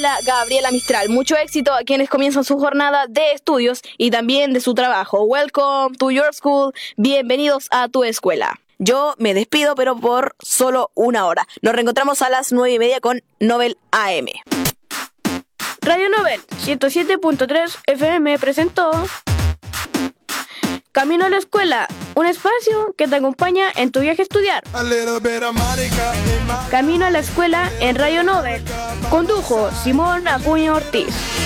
habla Gabriela Mistral. Mucho éxito a quienes comienzan su jornada de estudios y también de su trabajo. Welcome to your school. Bienvenidos a tu escuela. Yo me despido, pero por solo una hora. Nos reencontramos a las 9:30 con Nobel AM. Radio Nobel 107.3 FM presentó Camino a la Escuela, un espacio que te acompaña en tu viaje a estudiar. Camino a la Escuela en Radio Nobel. Condujo Simón Acuña Ortiz.